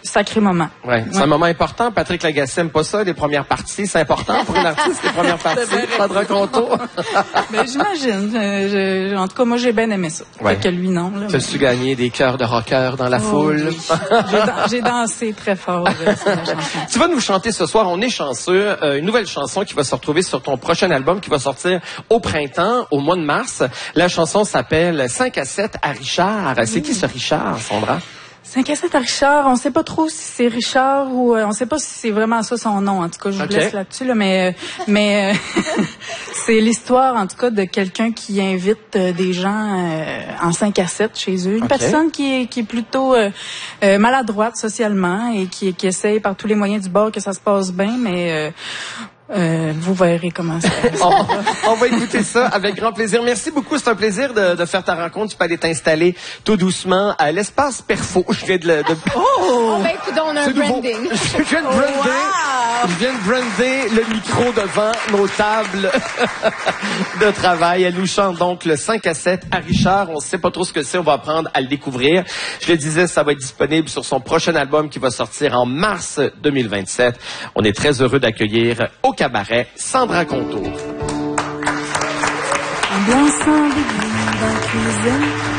sacré moment. Ouais. C'est un moment important. Patrick Lagacé aime pas ça, les premières parties. C'est important pour une artiste, les premières parties. Sandra Conto. Ben, j'imagine. En tout cas, moi, j'ai bien aimé ça. Ouais. Fait que lui, non. Là, T'as-tu gagné des cœurs de rocker dans la foule? Oui. J'ai dansé très fort sur la chanson. Tu vas nous chanter ce soir, on est chanceux, une nouvelle chanson qui va se retrouver sur ton prochain album qui va sortir au printemps, au mois de mars. La chanson s'appelle 5 à 7 à Richard. C'est qui ce Richard, Sandra? 5 à 7 à Richard, on sait pas trop si c'est Richard ou on sait pas si c'est vraiment ça son nom. En tout cas, je vous laisse là-dessus là, mais c'est l'histoire en tout cas de quelqu'un qui invite des gens en 5 à 7 chez eux, une personne qui est plutôt maladroite socialement et qui essaye par tous les moyens du bord que ça se passe bien, mais vous verrez comment ça on va écouter ça avec grand plaisir. Merci beaucoup, c'est un plaisir de faire ta rencontre. Tu peux aller t'installer tout doucement à l'espace Perfo. Je viens de... Oh, ben écoute, on a un branding. Je viens de brander le micro devant nos tables de travail. Elle nous chante donc le 5 à 7 à Richard. On ne sait pas trop ce que c'est, on va apprendre à le découvrir. Je le disais, ça va être disponible sur son prochain album qui va sortir en mars 2027. On est très heureux d'accueillir au cabaret Sandra Conto. Ambiance en dans la cuisine.